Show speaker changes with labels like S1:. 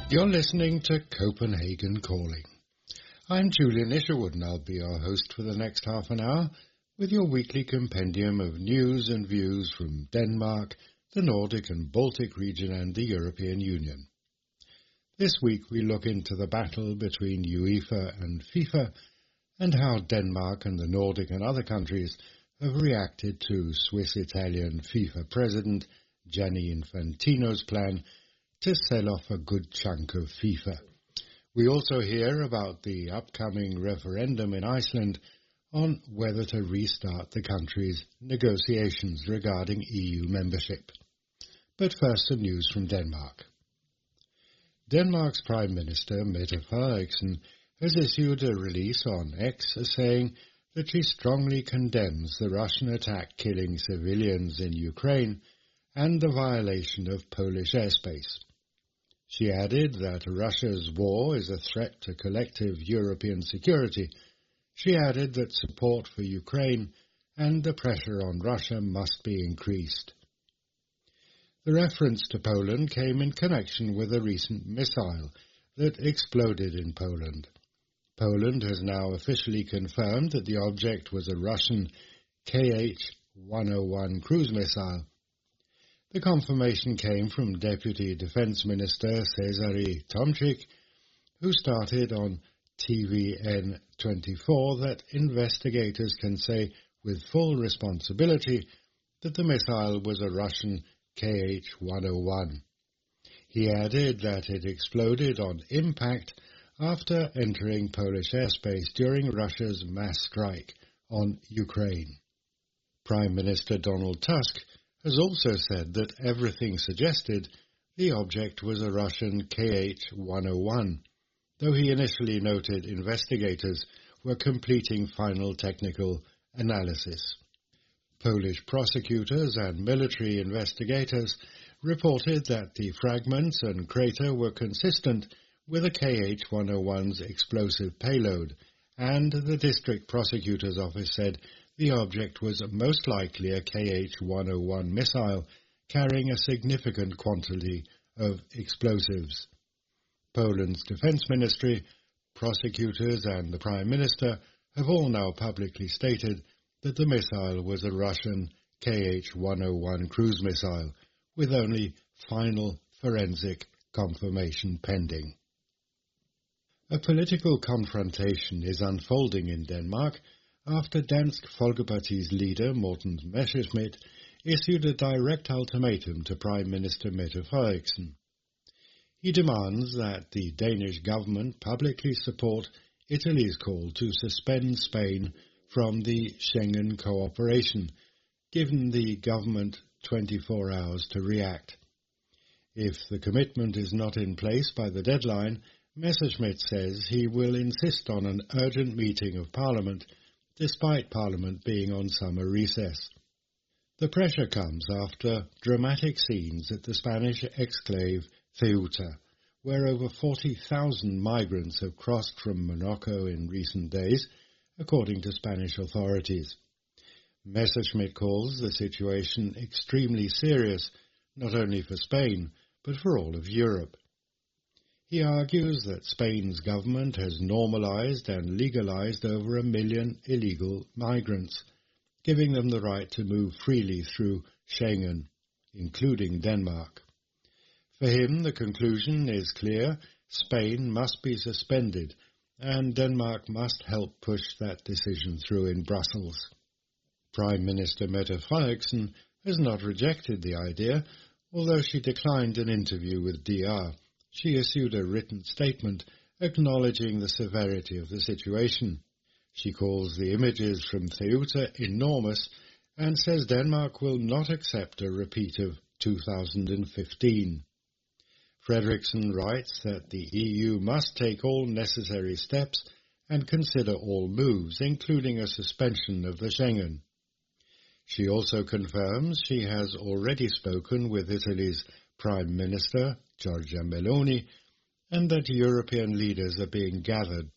S1: You're listening to Copenhagen Calling. I'm Julian Isherwood and I'll be your host for the next half an hour with your weekly compendium of news and views from Denmark, the Nordic and Baltic region and the European Union. This week we look into the battle between UEFA and FIFA and how Denmark and the Nordic and other countries have reacted to Swiss-Italian FIFA president Gianni Infantino's plan to sell off a good chunk of FIFA. We also hear about the upcoming referendum in Iceland on whether to restart the country's negotiations regarding EU membership. But first, some news from Denmark. Denmark's Prime Minister, Mette Frederiksen, has issued a release on X saying that she strongly condemns the Russian attack killing civilians in Ukraine and the violation of Polish airspace. She added that Russia's war is a threat to collective European security. She added that support for Ukraine and the pressure on Russia must be increased. The reference to Poland came in connection with a recent missile that exploded in Poland. Poland has now officially confirmed that the object was a Russian Kh-101 cruise missile. The confirmation came from Deputy Defence Minister Cezary Tomczyk, who started on TVN24 that investigators can say with full responsibility that the missile was a Russian Kh-101. He added that it exploded on impact after entering Polish airspace during Russia's mass strike on Ukraine. Prime Minister Donald Tusk has also said that everything suggested the object was a Russian Kh-101, though he initially noted investigators were completing final technical analysis. Polish prosecutors and military investigators reported that the fragments and crater were consistent with a Kh-101's explosive payload, and the district prosecutor's office said the object was most likely a Kh-101 missile carrying a significant quantity of explosives. Poland's defense ministry, prosecutors and the Prime Minister have all now publicly stated that the missile was a Russian Kh-101 cruise missile, with only final forensic confirmation pending. A political confrontation is unfolding in Denmark after Dansk Folkeparti's leader, Morten Messerschmidt, issued a direct ultimatum to Prime Minister Mette Frederiksen. He demands that the Danish government publicly support Italy's call to suspend Spain from the Schengen cooperation, given the government 24 hours to react. If the commitment is not in place by the deadline, Messerschmidt says he will insist on an urgent meeting of Parliament, despite Parliament being on summer recess. The pressure comes after dramatic scenes at the Spanish exclave Ceuta, where over 40,000 migrants have crossed from Morocco in recent days, according to Spanish authorities. Messerschmidt calls the situation extremely serious, not only for Spain, but for all of Europe. He argues that Spain's government has normalized and legalized over 1 million illegal migrants, giving them the right to move freely through Schengen, including Denmark. For him, the conclusion is clear: Spain must be suspended, and Denmark must help push that decision through in Brussels. Prime Minister Mette Frederiksen has not rejected the idea, although she declined an interview with DR. She issued a written statement acknowledging the severity of the situation. She calls the images from Ceuta enormous and says Denmark will not accept a repeat of 2015. Frederiksen writes that the EU must take all necessary steps and consider all moves, including a suspension of the Schengen. She also confirms she has already spoken with Italy's Prime Minister, Giorgia Meloni, and that European leaders are being gathered